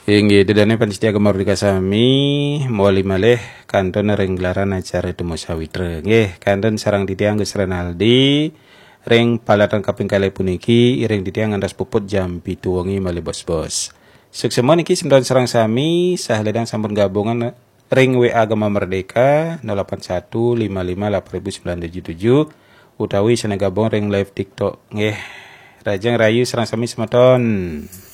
Inggih dedane panitia kemardika sami moli malih kanton ring gelaran acara Demo Sawitra. Nggih, kanton sarang titiang Gus Renaldi ring palatan kaping kalih puniki iring titiang ngantos puput jam 7 wengi malih bos-bos. Suksema niki semton sarang sami sahledang sampun gabungan ring WA Gema Merdeka 0815588977 utawi sana gabung ring live TikTok. Nggih, rajang rayu sarang sami semeton.